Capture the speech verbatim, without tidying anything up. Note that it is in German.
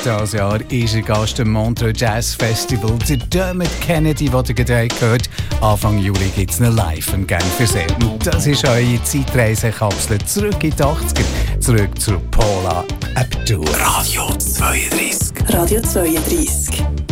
dieses Jahr ist er Gast im Montreux Jazz Festival. Der Dermot Kennedy, den ihr gerade gehört, Anfang Juli gibt es ihn live im Genfersee. Und das ist eure Zeitreisekapsel zurück in die achtziger, zurück zu Paula Abdul. Radio zweiunddreißig. Radio zweiunddreißig.